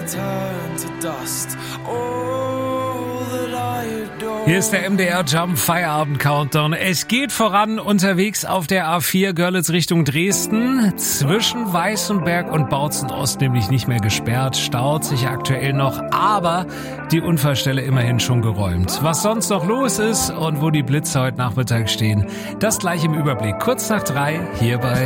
Hier ist der MDR Jump Feierabend Countdown. Es geht voran unterwegs auf der A4 Görlitz Richtung Dresden. Zwischen Weißenberg und Bautzen-Ost nämlich nicht mehr gesperrt. Staut sich aktuell noch, aber die Unfallstelle immerhin schon geräumt. Was sonst noch los ist und wo die Blitze heute Nachmittag stehen, das gleich im Überblick. Kurz nach 3 hier bei